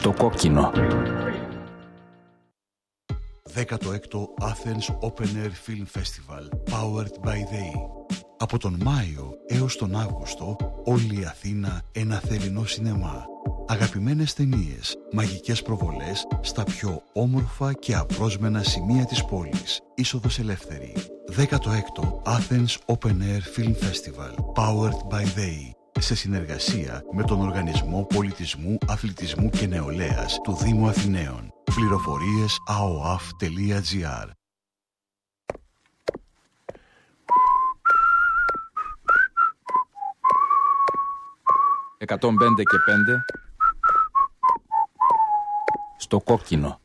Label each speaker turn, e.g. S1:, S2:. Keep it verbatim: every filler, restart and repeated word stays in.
S1: Στο κόκκινο.
S2: δέκατο έκτο Athens Open Air Film Festival Powered by They. Από τον Μάιο έως τον Αύγουστο όλη η Αθήνα ένα θερινό σινεμά. Αγαπημένες ταινίες, μαγικές προβολές στα πιο όμορφα και απρόσμενα σημεία της πόλης. Είσοδος ελεύθερη. δέκατο έκτο Athens Open Air Film Festival Powered by They. Σε συνεργασία με τον Οργανισμό Πολιτισμού, Αθλητισμού και Νεολαίας του Δήμου Αθηναίων. Πληροφορίες a o a f τελεία g r.
S1: εκατόν πέντε και πέντε στο κόκκινο.